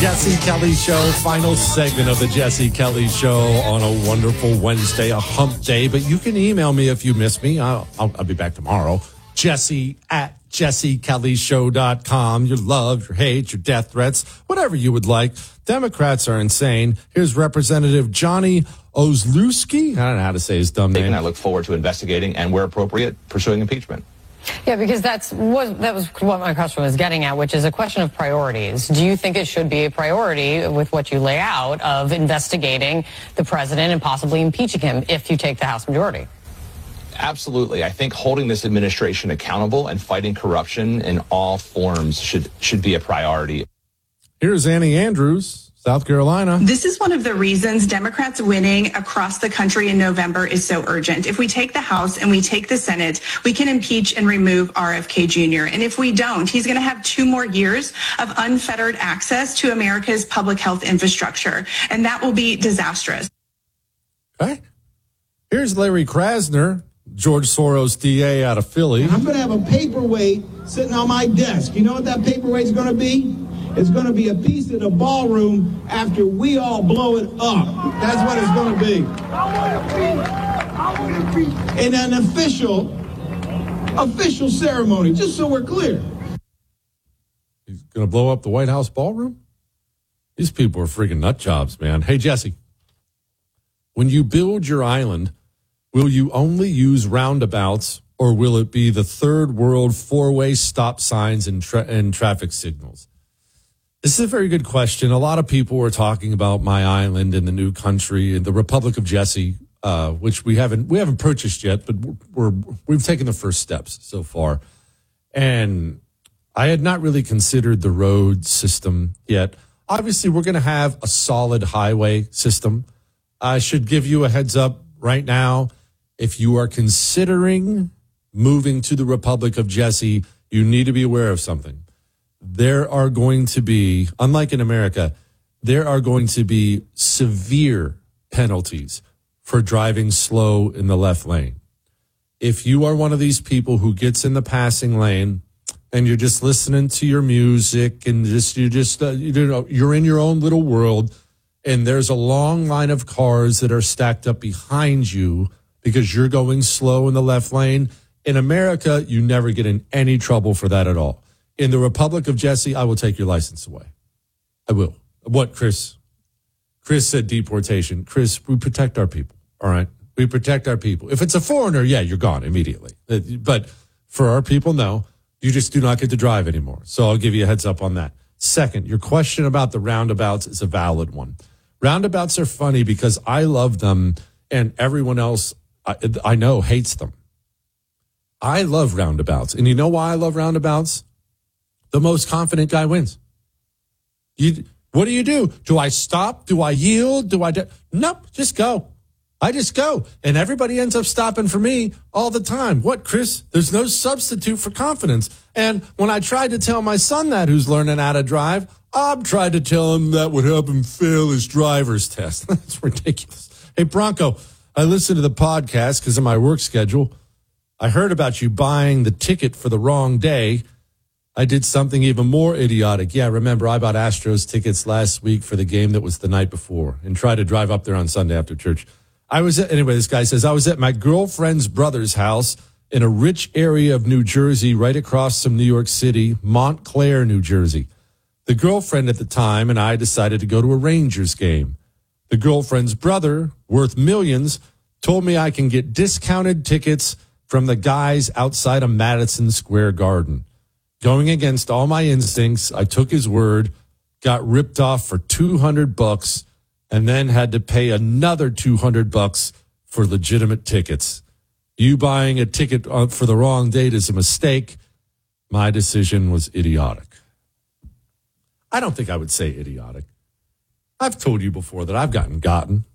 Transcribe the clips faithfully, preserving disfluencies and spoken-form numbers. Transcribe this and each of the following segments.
Jesse Kelly Show, final segment of the Jesse Kelly Show on a wonderful Wednesday, a hump day. But you can email me if you miss me. I'll, I'll, I'll be back tomorrow. Jesse at jesse kelly show dot com. Your love, your hate, your death threats, whatever you would like. Democrats are insane. Here's Representative Johnny Ozlowski. I don't know how to say his dumb name. And I look forward to investigating and, where appropriate, pursuing impeachment. Yeah, because that's was that was what my question was getting at, which is a question of priorities. Do you think it should be a priority with what you lay out of investigating the president and possibly impeaching him if you take the House majority? Absolutely. I think holding this administration accountable and fighting corruption in all forms should should be a priority. Here's Annie Andrews, South Carolina. This is one of the reasons Democrats winning across the country in November is so urgent. If we take the House and we take the Senate, we can impeach and remove R F K Junior And if we don't, he's going to have two more years of unfettered access to America's public health infrastructure, and that will be disastrous. Okay. Here's Larry Krasner, George Soros D A out of Philly. I'm going to have a paperweight sitting on my desk. You know what that paperweight's going to be? It's going to be a piece of the ballroom after we all blow it up. That's what it's going to be. I want to be, I want to be in an official, official ceremony, just so we're clear. He's going to blow up the White House ballroom? These people are freaking nut jobs, man. Hey, Jesse, when you build your island, will you only use roundabouts, or will it be the third world four-way stop signs and, tra- and traffic signals? This is a very good question. A lot of people were talking about my island and the new country and the Republic of Jesse, uh, which we haven't we haven't purchased yet, but we're we've taken the first steps so far. And I had not really considered the road system yet. Obviously, we're going to have a solid highway system. I should give you a heads up right now. If you are considering moving to the Republic of Jesse, you need to be aware of something. There are going to be, unlike in America, there are going to be severe penalties for driving slow in the left lane. If you are one of these people who gets in the passing lane and you're just listening to your music and just you just uh, you know you're in your own little world, and there's a long line of cars that are stacked up behind you because you're going slow in the left lane, in America, you never get in any trouble for that at all. In the Republic of Jesse, I will take your license away. I will. What, Chris? Chris said deportation. Chris, we protect our people, all right? We protect our people. If it's a foreigner, yeah, you're gone immediately. But for our people, no. You just do not get to drive anymore. So I'll give you a heads up on that. Second, your question about the roundabouts is a valid one. Roundabouts are funny because I love them and everyone else I, I know hates them. I love roundabouts. And you know why I love roundabouts? The most confident guy wins. You, what do you do? Do I stop? Do I yield? Do I? Do, nope, just go. I just go. And everybody ends up stopping for me all the time. What, Chris? There's no substitute for confidence. And when I tried to tell my son that, who's learning how to drive, I tried to tell him that would help him fail his driver's test. That's ridiculous. Hey, Bronco, I listened to the podcast because of my work schedule. I heard about you buying the ticket for the wrong day. I did something even more idiotic. Yeah, remember, I bought Astros tickets last week for the game that was the night before and tried to drive up there on Sunday after church. I was at, anyway, this guy says, I was at my girlfriend's brother's house in a rich area of New Jersey, right across from New York City, Montclair, New Jersey. The girlfriend at the time and I decided to go to a Rangers game. The girlfriend's brother, worth millions, told me I can get discounted tickets from the guys outside of Madison Square Garden. Going against all my instincts, I took his word, got ripped off for two hundred bucks, and then had to pay another two hundred bucks for legitimate tickets. You buying a ticket for the wrong date is a mistake. My decision was idiotic. I don't think I would say idiotic. I've told you before that I've gotten gotten.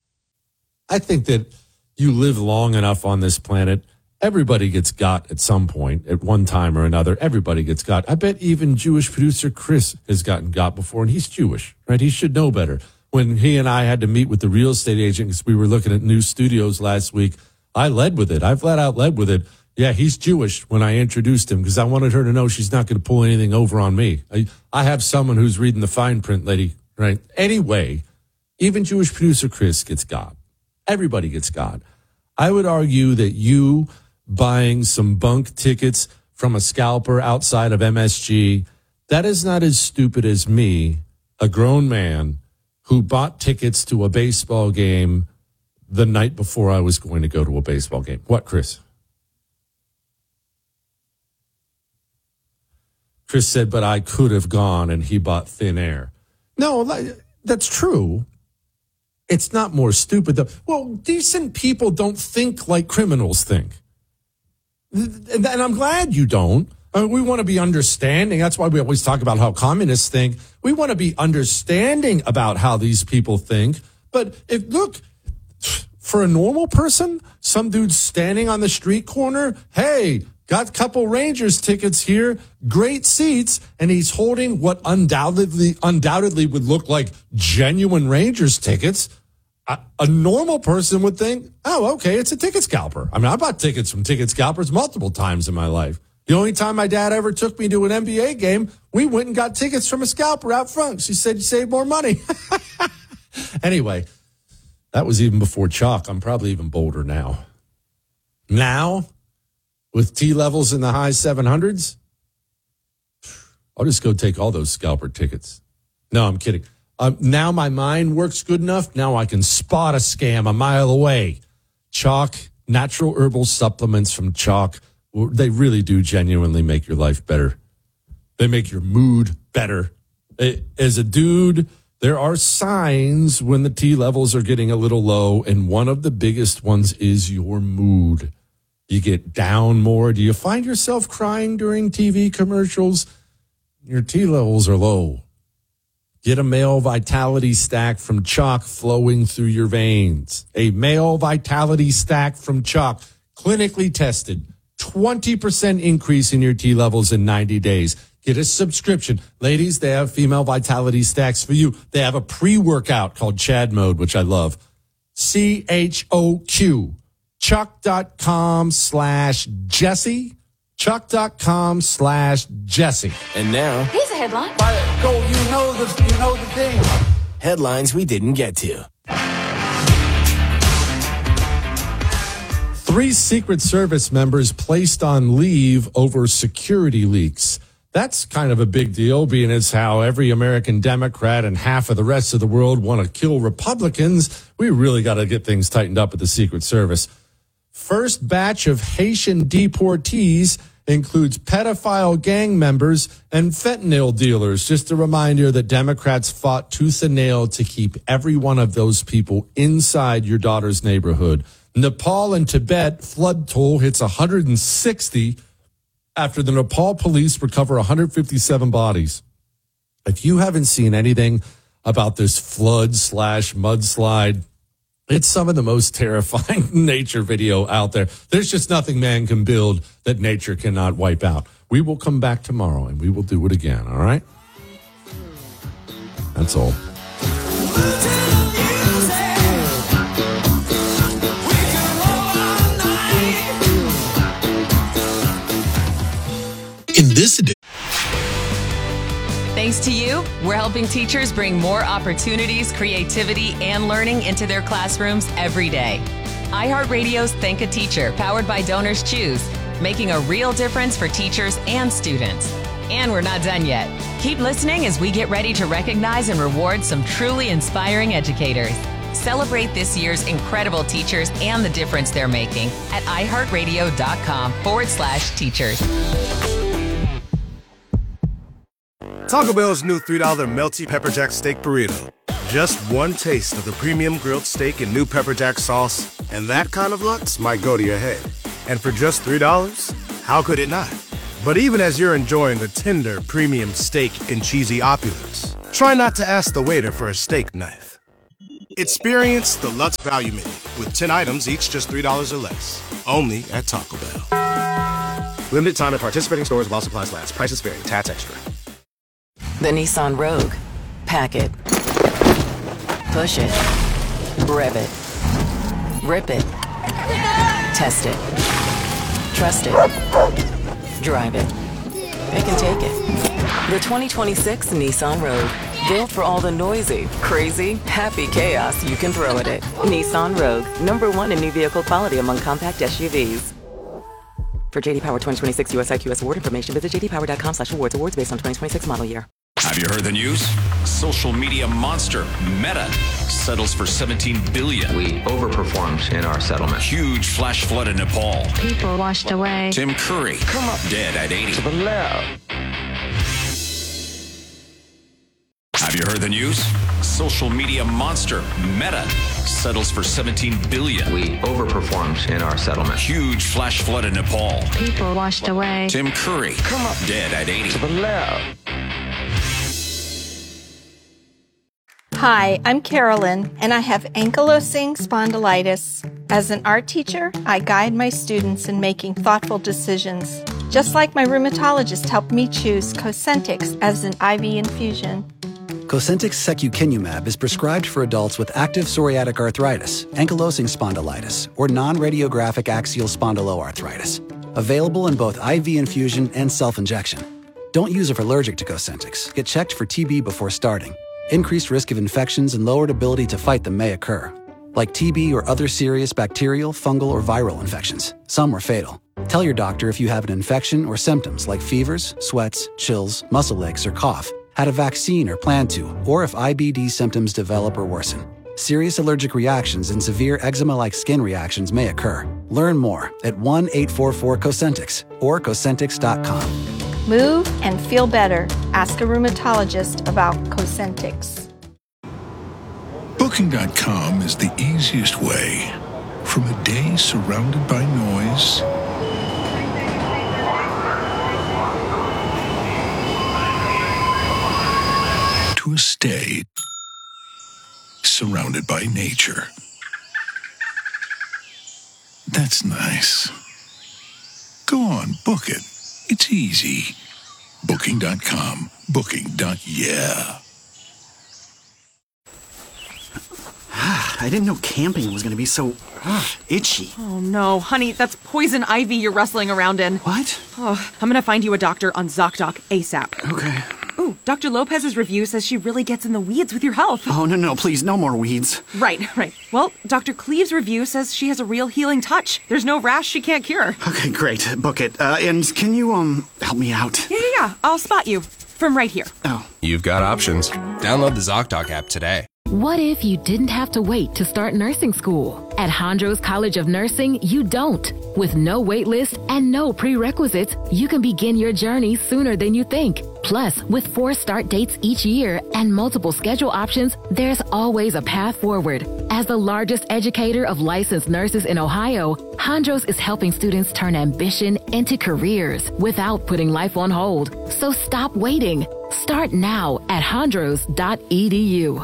I think that you live long enough on this planet, everybody gets got at some point, at one time or another. Everybody gets got. I bet even Jewish producer Chris has gotten got before, and he's Jewish, right? He should know better. When he and I had to meet with the real estate agent because we were looking at new studios last week, I led with it. I flat out led with it. Yeah, he's Jewish when I introduced him because I wanted her to know she's not going to pull anything over on me. I, I have someone who's reading the fine print, lady, right? Anyway, even Jewish producer Chris gets God. Everybody gets God. I would argue that you buying some bunk tickets from a scalper outside of M S G, that is not as stupid as me, a grown man who bought tickets to a baseball game the night before I was going to go to a baseball game. What, Chris? Chris said, but I could have gone, and he bought thin air. No, that's true. It's not more stupid, though. Well, decent people don't think like criminals think. And I'm glad you don't. I mean, we want to be understanding. That's why we always talk about how communists think. We want to be understanding about how these people think. But if, look, for a normal person, some dude standing on the street corner, hey, got a couple Rangers tickets here, great seats, and he's holding what undoubtedly undoubtedly would look like genuine Rangers tickets. A, a normal person would think, oh, okay, it's a ticket scalper. I mean, I bought tickets from ticket scalpers multiple times in my life. The only time my dad ever took me to an N B A game, we went and got tickets from a scalper out front. She said you save more money. Anyway, that was even before chalk. I'm probably even bolder now. Now, with T levels in the high seven hundreds, I'll just go take all those scalper tickets. No, I'm kidding. Um, now my mind works good enough. Now I can spot a scam a mile away. Chalk, natural herbal supplements from Chalk, they really do genuinely make your life better. They make your mood better. As a dude, there are signs when the T levels are getting a little low, and one of the biggest ones is your mood. You get down more. Do you find yourself crying during T V commercials? Your T levels are low. Get a male vitality stack from Chalk flowing through your veins. A male vitality stack from Chalk, clinically tested. twenty percent increase in your T levels in ninety days. Get a subscription. Ladies, they have female vitality stacks for you. They have a pre-workout called Chad Mode, which I love. C H O Q. Chuck.com slash Jesse. Chuck.com slash Jesse. And now, here's a headline. Go, you know the, you know the thing. Headlines we didn't get to. Three Secret Service members placed on leave over security leaks. That's kind of a big deal, being as how every American Democrat and half of the rest of the world want to kill Republicans. We really got to get things tightened up at the Secret Service. First batch of Haitian deportees includes pedophile gang members and fentanyl dealers. Just a reminder that Democrats fought tooth and nail to keep every one of those people inside your daughter's neighborhood. Nepal and Tibet flood toll hits one hundred sixty after the Nepal police recover one hundred fifty-seven bodies. If you haven't seen anything about this flood slash mudslide, it's some of the most terrifying nature video out there. There's just nothing man can build that nature cannot wipe out. We will come back tomorrow and we will do it again, all right? That's all. In this edition. Thanks to you, we're helping teachers bring more opportunities, creativity, and learning into their classrooms every day. iHeartRadio's Thank a Teacher, powered by Donors Choose, making a real difference for teachers and students. And we're not done yet. Keep listening as we get ready to recognize and reward some truly inspiring educators. Celebrate this year's incredible teachers and the difference they're making at iHeartRadio.com forward slash teachers. Taco Bell's new three dollar Melty Pepper Jack Steak Burrito. Just one taste of the premium grilled steak and new pepper jack sauce, and that kind of lutz might go to your head. And for just three dollars, how could it not? But even as you're enjoying the tender, premium steak and cheesy opulence, try not to ask the waiter for a steak knife. Experience the Lutz Value Menu with ten items, each just three dollars or less. Only at Taco Bell. Limited time at participating stores while supplies last. Prices vary. Tax extra. The Nissan Rogue. Pack it. Push it. Rev it. Rip it. Test it. Trust it. Drive it. They can take it. The twenty twenty-six Nissan Rogue. Built for all the noisy, crazy, happy chaos you can throw at it. Nissan Rogue. Number one in new vehicle quality among compact S U Vs. For J D Power twenty twenty-six U S I Q S award information, visit j d power dot com slash awards. Awards based on twenty twenty-six model year. Have you heard the news? Social media monster Meta settles for seventeen billion dollars. We overperformed in our settlement. Huge flash flood in Nepal. People washed away. Tim Curry, come up dead at eighty. To the left. Have you heard the news? Social media monster Meta settles for seventeen billion dollars. We overperformed in our settlement. Huge flash flood in Nepal. People washed away. Tim Curry, come up dead at eighty. To the left. Hi, I'm Carolyn, and I have ankylosing spondylitis. As an art teacher, I guide my students in making thoughtful decisions, just like my rheumatologist helped me choose Cosentyx as an I V infusion. Cosentyx secukinumab is prescribed for adults with active psoriatic arthritis, ankylosing spondylitis, or non-radiographic axial spondyloarthritis. Available in both I V infusion and self-injection. Don't use if allergic to Cosentyx. Get checked for T B before starting. Increased risk of infections and lowered ability to fight them may occur, like T B or other serious bacterial, fungal, or viral infections. Some are fatal. Tell your doctor if you have an infection or symptoms like fevers, sweats, chills, muscle aches, or cough, had a vaccine or plan to, or if I B D symptoms develop or worsen. Serious allergic reactions and severe eczema-like skin reactions may occur. Learn more at one eight four four Cosentyx or Cosentyx dot com. Move and feel better. Ask a rheumatologist about Cosentyx. Booking dot com is the easiest way from a day surrounded by noise to a stay surrounded by nature. That's nice. Go on, book it. It's easy. Booking dot com. Booking. Yeah. I didn't know camping was going to be so uh, itchy. Oh, no. Honey, that's poison ivy you're wrestling around in. What? Oh, I'm going to find you a doctor on ZocDoc ASAP. Okay. Ooh, Doctor Lopez's review says she really gets in the weeds with your health. Oh, no, no, please, no more weeds. Right, right. Well, Doctor Cleve's review says she has a real healing touch. There's no rash she can't cure. Okay, great. Book it. Uh, and can you, um, help me out? Yeah, yeah, yeah. I'll spot you. From right here. Oh. You've got options. Download the ZocDoc app today. What if you didn't have to wait to start nursing school? At Hondros College of Nursing, you don't. With no wait list and no prerequisites, you can begin your journey sooner than you think. Plus, with four start dates each year and multiple schedule options, there's always a path forward. As the largest educator of licensed nurses in Ohio, Hondros is helping students turn ambition into careers without putting life on hold. So stop waiting. Start now at hondros dot e d u.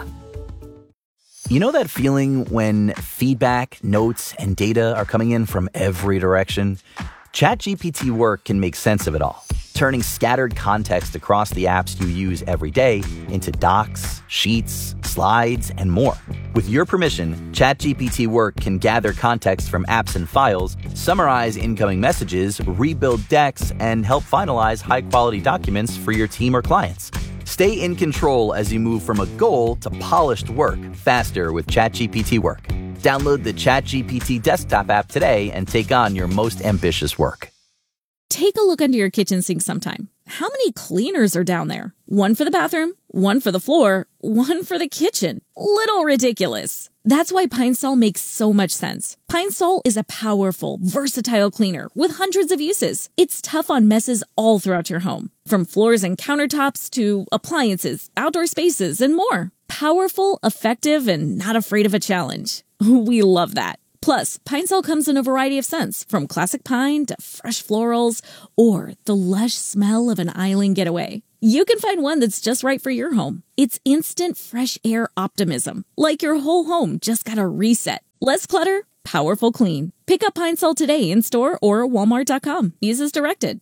You know that feeling when feedback, notes, and data are coming in from every direction? ChatGPT Work can make sense of it all, turning scattered context across the apps you use every day into docs, sheets, slides, and more. With your permission, ChatGPT Work can gather context from apps and files, summarize incoming messages, rebuild decks, and help finalize high-quality documents for your team or clients. Stay in control as you move from a goal to polished work faster with ChatGPT Work. Download the ChatGPT desktop app today and take on your most ambitious work. Take a look under your kitchen sink sometime. How many cleaners are down there? One for the bathroom, one for the floor, one for the kitchen. Little ridiculous. That's why Pine Sol makes so much sense. Pine Sol is a powerful, versatile cleaner with hundreds of uses. It's tough on messes all throughout your home, from floors and countertops to appliances, outdoor spaces, and more. Powerful, effective, and not afraid of a challenge. We love that. Plus, Pine Sol comes in a variety of scents, from classic pine to fresh florals or the lush smell of an island getaway. You can find one that's just right for your home. It's instant fresh air optimism, like your whole home just got a reset. Less clutter, powerful clean. Pick up Pine Sol today in store or walmart dot com. Use as directed.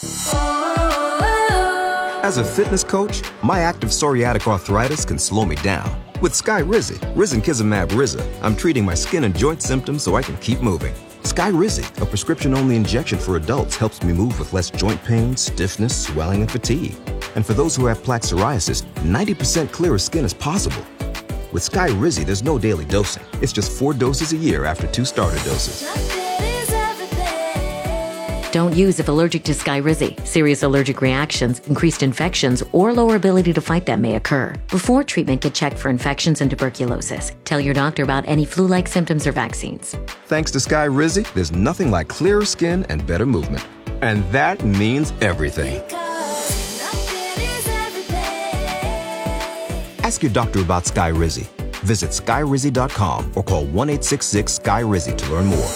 As a fitness coach, my active psoriatic arthritis can slow me down. With Skyrizi, risankizumab Riza, I'm treating my skin and joint symptoms so I can keep moving. Skyrizi, a prescription-only injection for adults, helps me move with less joint pain, stiffness, swelling, and fatigue. And for those who have plaque psoriasis, ninety percent clearer skin is possible. With Skyrizi, there's no daily dosing. It's just four doses a year after two starter doses. Don't use if allergic to Skyrizi. Serious allergic reactions, increased infections, or lower ability to fight them may occur. Before treatment, get checked for infections and tuberculosis. Tell your doctor about any flu-like symptoms or vaccines. Thanks to Skyrizi, there's nothing like clearer skin and better movement. And that means everything. Ask your doctor about Skyrizi. Visit Skyrizi dot com or call one eight six six Sky Rizi to learn more.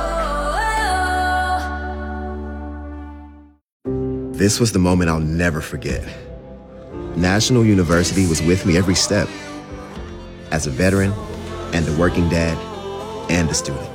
This was the moment I'll never forget. National University was with me every step. As a veteran, and a working dad, and a student.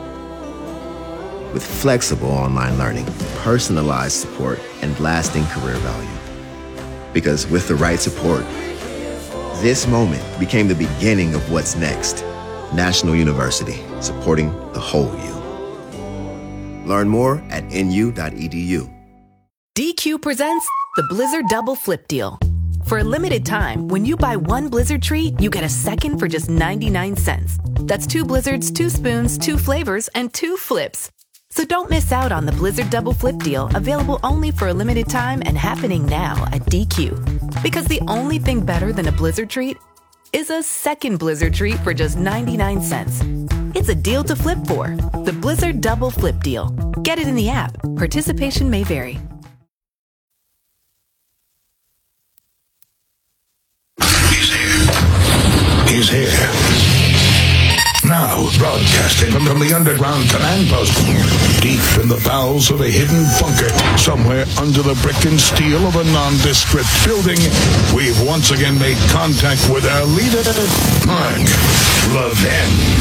With flexible online learning, personalized support, and lasting career value. Because with the right support, this moment became the beginning of what's next. National University, supporting the whole you. Learn more at N U dot E D U. D Q presents the Blizzard Double Flip Deal. For a limited time, when you buy one Blizzard treat, you get a second for just ninety-nine cents. That's two Blizzards, two spoons, two flavors, and two flips. So don't miss out on the Blizzard Double Flip Deal, available only for a limited time and happening now at D Q. Because the only thing better than a Blizzard treat is a second Blizzard treat for just ninety-nine cents. It's a deal to flip for. The Blizzard Double Flip Deal. Get it in the app. Participation may vary. He's here. Now, broadcasting from, from the underground command post, deep in the bowels of a hidden bunker, somewhere under the brick and steel of a nondescript building, we've once again made contact with our leader, Mark Levin.